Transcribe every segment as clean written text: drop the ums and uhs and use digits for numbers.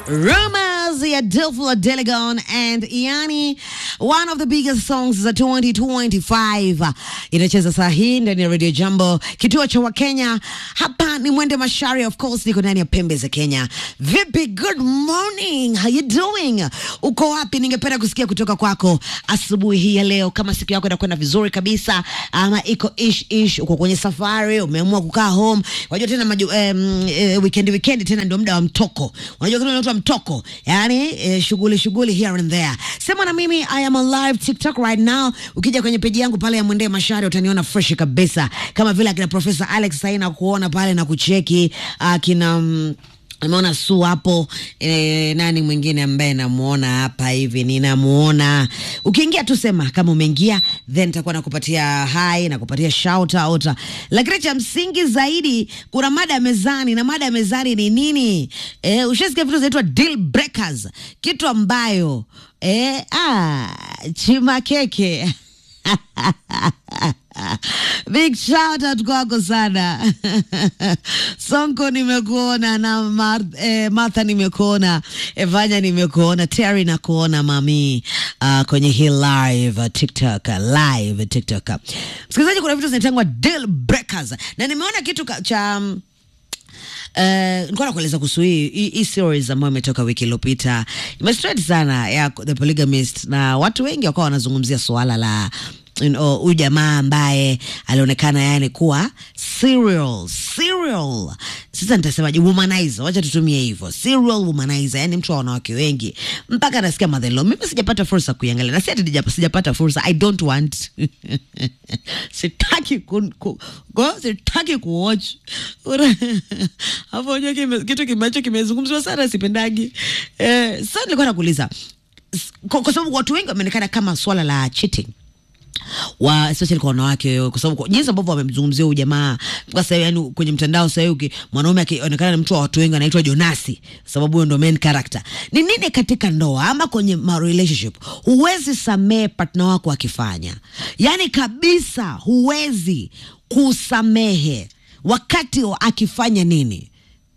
Rumors ya Dilful Delegon and Iani, one of the biggest songs za 2025 inacheza saa hii ndani ya Radio Jambo, kituo cha Wakenya. Hapa ni Mwende Mashari, of course niko ndani ya pembe za Kenya. Vipi, good morning, how you doing? Uko wapi? Ningependa kusikia kutoka kwako asubuhi hii ya leo, kama siku yako inakwenda vizuri kabisa ama iko ish, uko kwenye safari, umeamua kukaa home. Unajua tena weekend tena ndio muda wa mtoko. Unajua kuna watu wa mtoko, yani shughuli here and there. Sema na mimi, I am on live TikTok right now. Ukija kwenye page yangu pale ya Mwende Mashari utaniona fresh kabisa, kama vile akina Professor Alex Saina kuona pale na kucheki akina Namuona Su hapo, nani mwingine ambaye namuona hapa hivi, ninamuona. Ukiingia tu sema kama umeingia, then nitakuwa nakupatia hi na kupatia shout out. Lakini cha msingi zaidi, kuna mada mezani, na mada mezani ni nini? Ushasikia vitu zinaitwa deal breakers, kitu ambayo chima keke big shout out kwako sana. Sonko nimekuona, na Martha nimekuona, Evanya nimekuona, Terry nakuona, mami kwenye hii live TikTok. Msikilizaji, kuna vitu zinaitangwa deal breakers, na nimeona kitu cha nilikuwa nakueleza kuhusu hii series ambayo imetoka wiki iliyopita. Imespread sana ya The Polygamist, na watu wengi wakawa wanazungumzia swala la huyu jamaa ambaye alionekana yani kuwa serial. Sasa nitasemaje, womanizer, wacha tutumie hivyo, serial womanizer, yani mtu wa wanawake wengi, mpaka nasikia madhelo. Mimi sijapata fursa kuiangalia, na si ati sijapata fursa, I don't want sitaki kuwatch hapo. Unajua kitu kimacho kimezungumzwa sana, sipendagi. Sasa nilikuwa nakuuliza, kwa sababu watu wengi wameonekana kama swala la cheating especially kwa wanawake, kwa sababu jinsi ambavyo wamemzungumzia huyu jamaa kwa sababu yani kwenye mtandao sasa hivi mwanaume akionekana mtu wa watu wengi anaitwa Jonasi, sababu huyo ndio main character. Ni nini katika ndoa ama kwenye relationship huwezi samehe partner wako akifanya? Yani kabisa huwezi kusamehe wakati akifanya nini?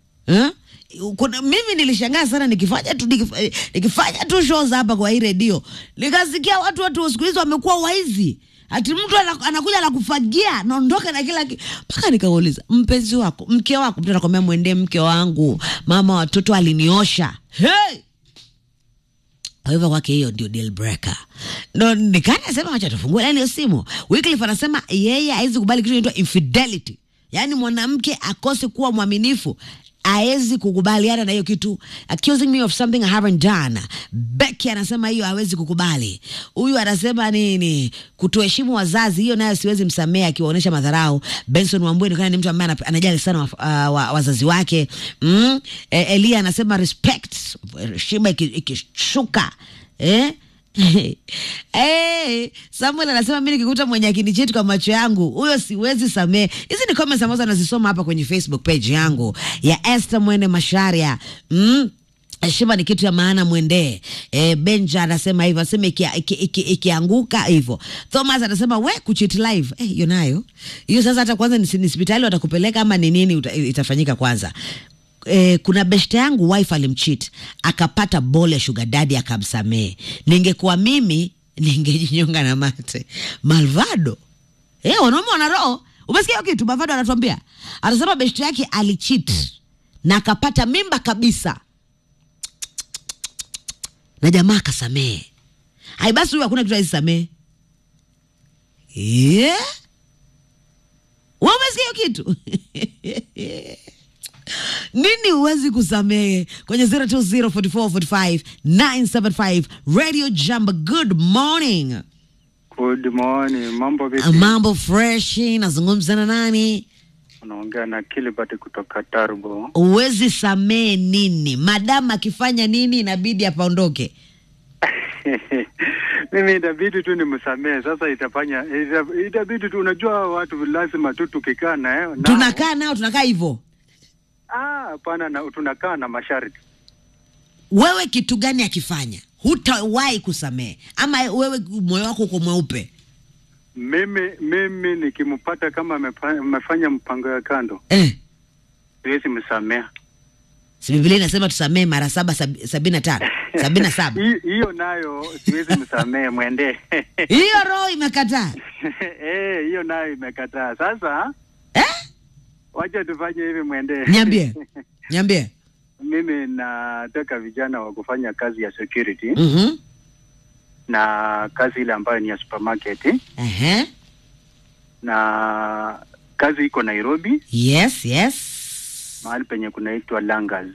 Mimi nilishangaa sana nikifanya tu shows hapa kwa hii radio, nikasikia watu siku hizo wamekuwa waizi. Ati mtu anakuja na kufagia, naondoka na kila mpaka nikauliza, mpenzi wako, mke wako, mtu anakuambia Mwende, mke wangu, mama watoto aliniosha. Hey! Kwa hivyo kwake hiyo ndio deal breaker. Ndio nikasema acha tufungue leo simu. Wycliffe anasema yeye haizi kubali kitu inaitwa infidelity. Yaani mwanamke akose kuwa mwaminifu, haezi kukubaliana na hiyo kitu. Accusing me of something I haven't done. Becky anasema hiyo hawezi kukubali. Huyu anasema nini? Kutoheshimu wazazi, hiyo nayo siwezi msamea akiwaonesha madharau. Benson Wambwe ni mtu ambaye anajali sana wazazi wake. Elia anasema respect, heshima ikishuka. Samuel anasema mimi nikikuta mwenye akinichiti kwa macho yangu, huyo siwezi samehe. Hizi ni comments ambazo anazisoma hapa kwenye Facebook page yangu ya Esther Mwende Masharia. Heshima ni kitu ya maana, Mwende. Benja anasema hivyo, asema ikianguka hivyo. Thomas anasema we kucheat live. Hiyo nayo. Hiyo sasa hata kwanza ni hospitali watakupeleka ama ni nini itafanyika kwanza. Kuna beshte yangu wife alimcheat, akapata bole sugar daddy akamsamee. Ningekuwa mimi ningejinyonga na mate. Malvado. Wanaume wana roho. Umesikia kitu Malvado anatuambia? Anasema beshte yake alicheat na akapata mimba kabisa, na jamaa akasamee. Hai basi huyu hakuna kitu aisamee. Wewe umesikia kitu? Nini uwezi kusamehe? Kwenye 0204445975 Radio Jambo. Good morning. Good morning. Mambo vipi? Mambo fresh. Nazungumza na nani? Unaongea na Kilibati kutoka Tarbo. Uwezi samehe nini? Madam akifanya nini inabidi apaondoke? Mimi inabidi tu nimsamehe. Sasa itabidi tu, unajua watu lazima tu tukikaa na tunakaa hivyo. Hapana, tunakaa na masharti. Wewe kitu gani akifanya hutawahi kusamehe, ama wewe moyo wako uko mweupe? Mimi nikimpata kama amefanya mpango ya kando, siwezi msamea. Si Biblia inasema tusamee mara 775. 77. Hiyo nayo siwezi msamee mwende. Hiyo roho imekataa. Hiyo nayo imekataa. Sasa wacha tufanye hivi mwende. Niambie. Mimi nataka vijana wa kufanya kazi ya security. Na kazi ile ambayo ni ya supermarket. Na kazi iko Nairobi. Yes. Mahali penye kunaitwa Langas.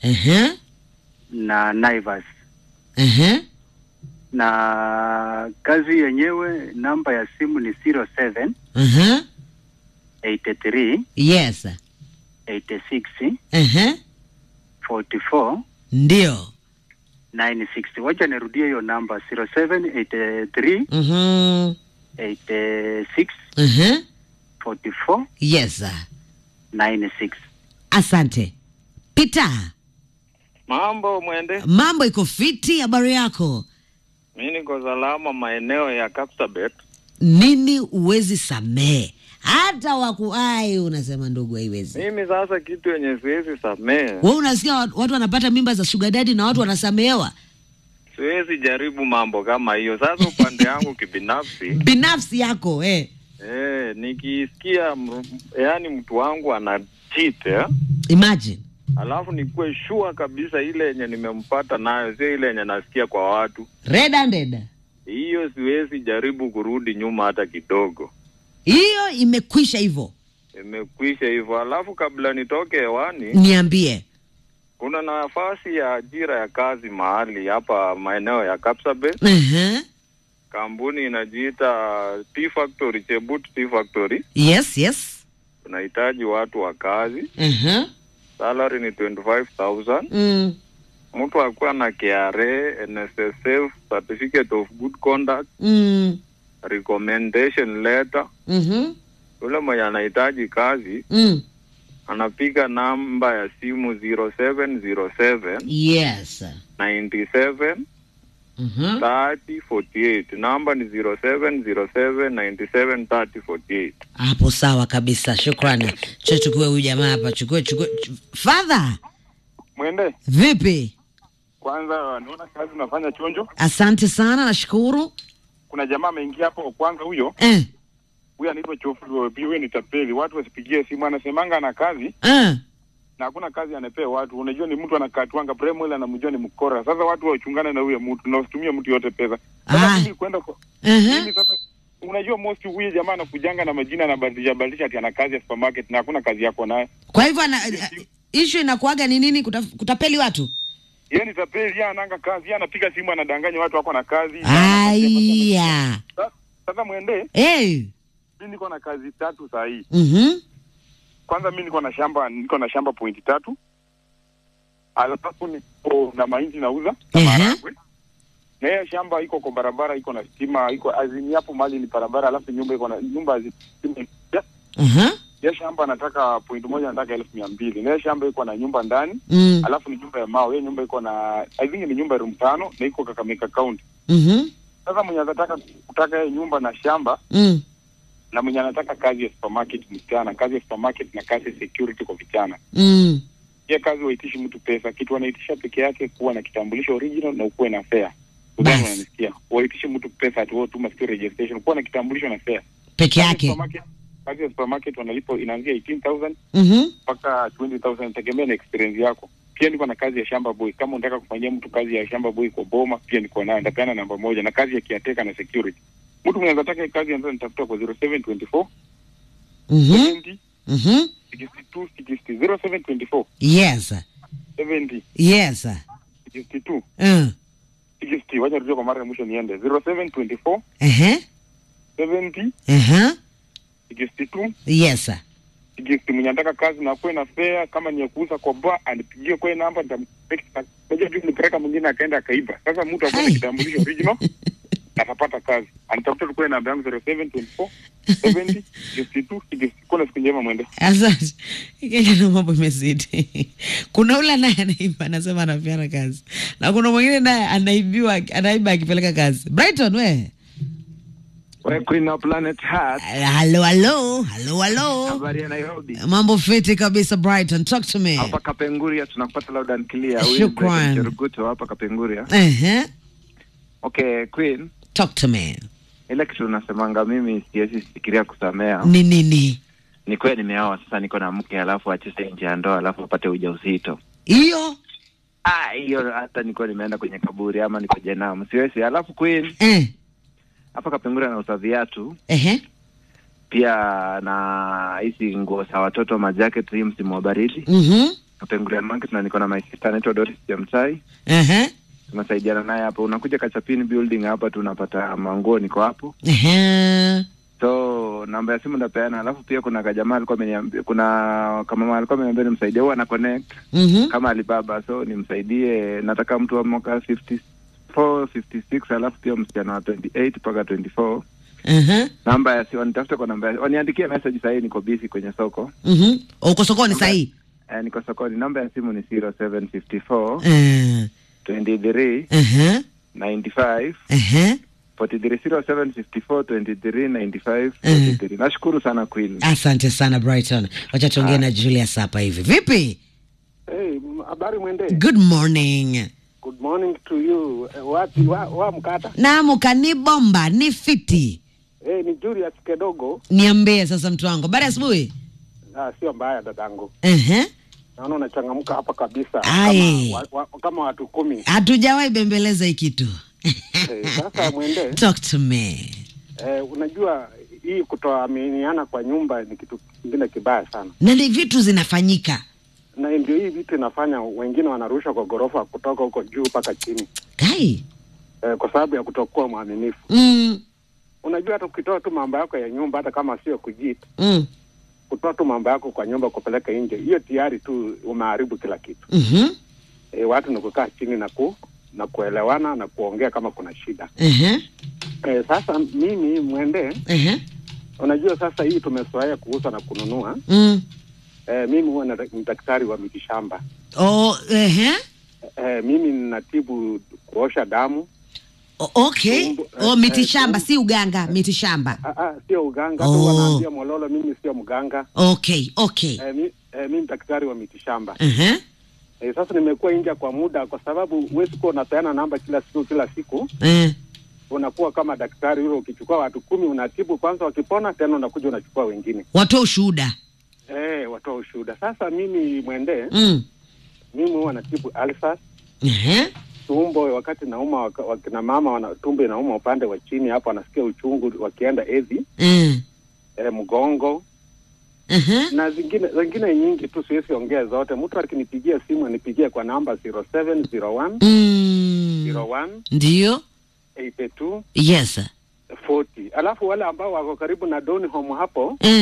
Na Naivas. Na kazi yenyewe namba ya simu ni 07 83 yes 86 44 ndio 960. Wacha nirudie hiyo namba 07 83 86 44 yes 96. Asante Peter. Mambo mwende. Mambo iko fiti, habari yako? Mimi niko salama maeneo ya Kapsabet. Nini uwezi samee? Hata wakuai unasema ndugu haiwezi. Mimi sasa kitu yenye siwezi samee. Wewe unasikia watu wanapata mimba za sugar daddy na watu wanasamehewa? Siwezi jaribu mambo kama hiyo. Sasa upande yangu kibinafsi. Binafsi yako nikisikia yani mtu wangu ana cheat imagine. Alafu nikuwe sure kabisa ile yenye nimempata nayo sio ile yenye nasikia kwa watu. Red-handed. Hiyo siwezi jaribu kurudi nyuma hata kidogo. Hiyo imekwisha hivyo. Alafu kabla nitoke hewani, niambie. Kuna nafasi ya ajira ya kazi mahali hapa maeneo ya Kapsabet. Kampuni inajiita Tea Factory, Chebut Tea Factory. Yes. Tunahitaji watu wa kazi. Salary ni 25,000. Mtu akuwa na KRA, NSSF, Certificate of Good Conduct, recommendation letter. Yule mwenye anahitaji kazi, anapiga namba ya simu 0707 yes 97 3048. Namba ni 0707 97 3048. Hapo sawa kabisa, shukrani. Chukue huyu jamaa hapa, chukue. Father mwende. Vipi? Kwanza naona kazi unafanya chonjo. Asante sana, nashukuru. Kuna jamaa ameingia hapo kwanza huyo. Huyo anaitwa Chofu, biwe ni tapeli. Watu wasipigie simu, anasemanga ana kazi. Na hakuna kazi anapewa watu. Unajua ni mtu anakatwanga premo ile anamjua ni mkora. Sasa watu wachungane na huyo mtu na usitumie mtu yote pesa. Sasa mimi kwenda kwa mimi sasa unajua most huyu jamaa anakujanga na majina na badilisha ati ana kazi ya supermarket na hakuna kazi yako naye. Kwa hivyo issue inakuaga ni nini? Kutapeli watu? Yeye ni tapeli, yeye ananga kazi, yeye anapiga simu anadanganya watu wako na kazi. Aya. Sasa mwende. Mimi niko na kazi 3 saa hii. Kwanza mimi niko na shamba point 3. Alafu niko na mahindi nauza na maharagwe. Na hiyo shamba iko kwa barabara, iko na stima, iko azini hapo mali ni barabara, alafu nyumba iko na nyumba azini. Ya shamba nataka point 1 nataka 1200. Na hiyo shamba iko na nyumba ndani, alafu ni nyumba ya mawe. Hiyo nyumba iko na I think ni nyumba room 5 na iko Kakamega County. Sasa mwenye anataka kutaka hiyo nyumba na shamba, na mwenye anataka kazi ya supermarket msichana, kazi ya supermarket na kazi ya security kwa vijana. Hiyo kazi waitishi mtu pesa, kitu wanaitisha peke yake kuwa na kitambulisho original na ukuwe na fare. Unanisikia? Waitishi mtu pesa ati wewe tuma security registration, kuwa na kitambulisho na fare. Peke yake. Kazi ya supermarket wanalipo inaanzia 18,000 mpaka 20,000 tegemea na experience yako. Pia niko na kazi ya shamba boy. Kama unataka kufanyia mtu kazi ya shamba boy kwa boma, pia niko nayo. Ndapeana namba 1 na kazi ya caretaker na security. Mtu mwenye anataka kazi anza nitafuta kwa 0724 70 62 60 0724 yes 70 yes 62 60. Wacha rudi kwa mara ya mwisho niende 0724 70 62 yes mwenye anataka kazi na kuwe na fare, kama ni ya kuuza kwa bar anipigie kwa namba, nitampeleka mwingine akaenda akaiba. Sasa mtu akona kitambulisho original atapata kazi. Anitafuta tukue namba yangu 0724 70 62 60. Kuna siku njema mwende. Asante. Kenya na mambo imezidi. Kuna ule naye anaiba anasema anapeana kazi. Na kuna mwingine naye anaiba akipeleka kazi. Brighton we. We Queen of Planet Heart. Hello. Habari ya Nairobi. Mambo fiti kabisa Brighton. Talk to me. Hapa Kapenguria tunakupata loud and clear. Shukran. Cheruguto hapa Kapenguria. Okay, Queen. Talk to me. Ile kitu unasemanga mimi siwezi fikiria kusamea. Ni nini? Ni kweli nimeoa sasa niko na mke alafu acheze nje ya ndoa alafu apate ujauzito. Hiyo? Hiyo hata niko nimeenda kwenye kaburi ama niko jehanamu. Siwezi. Alafu Queen. Hapa Kapenguria na usa viatu. Pia na hizi nguo za watoto majacket hii msimu wa baridi. Kapenguria market na niko na my sister anaitwa Doris Jamsai. Tunasaidiana naye hapo. Unakuja Kachapini building hapa tunapata manguo niko hapo. So namba ya simu ndapeana. Alafu pia kuna kajamaa alikuwa ameniambia kama mama alikuwa ameniambia nimsaidie huwa na connect kama Alibaba, so nimsaidie. Nataka mtu wa mwaka 54 56 alafu pia msichana wa 28 mpaka 24. Namba ya simu nitafuta kwa namba. Waniandikie message sasa, niko busy kwenye soko. Uko sokoni sasa hii? Niko sokoni. Namba ya simu ni 0754 23 95 43. Nashukuru sana Queen. Asante sana Brighton. Wacha tuongee na Julius hapa hivi. Vipi? Hey, habari mwende. Good morning. Good morning to you. Wa mkata. Naamka ni bomba, ni fiti. Ni Julius Kedogo. Niambie sasa mtu wangu. Habari asubuhi? Sio mbaya dadangu. Naona unachangamka hapa kabisa. Kama watu 10. Hatujawahi bembeleza hii kitu. Sasa mwende. Talk to me. Unajua hii kutoaminiana kwa nyumba ni kitu kingine kibaya sana. Na ni vitu zinafanyika. Na ndio hii vitu inafanya wengine wanarusha kwa gorofa kutoka huko juu mpaka chini. Kai. Kwa sababu ya kutokuwa mwaminifu. Unajua hata ukitoa tu mambo yako ya nyumba hata kama sio kujita. Kutoa tu mambo yako kwa nyumba kupeleka nje, hiyo tayari tu umeharibu kila kitu. Watu ni kukaa chini na kuelewana na kuongea kama kuna shida. Sasa mimi mwende. Unajua sasa hii tumezoea kuuza na kununua. Mimi huwa ni daktari wa mitishamba. Mimi ninatibu kuosha damu. Okay. Mitishamba si uganga, mitishamba. Sio uganga, tu wanaambia mololo, mimi sio mganga. Okay. Mimi daktari wa mitishamba. Sasa nimekuwa nje kwa muda kwa sababu huwezi kuwa unapeana namba kila siku. Unakuwa kama daktari yule, ukichukua watu 10 unatibu kwanza, wakipona tena unakuja unachukua wengine. Watoa ushuhuda. Watoa ushuhuda. Sasa mimi mwende. Mimi huwa natibu ulcers. Tumbo wakati nauma, wakina mama tumbo inauma upande wa chini hapo, anasikia uchungu wakienda hedhi. Mgongo. Na zingine nyingi tu siwezi ongea zote. Mtu akinipigia simu anipigie kwa namba 0701 01 ndio 82 yes 40. Alafu wale ambao wako karibu na Donholm hapo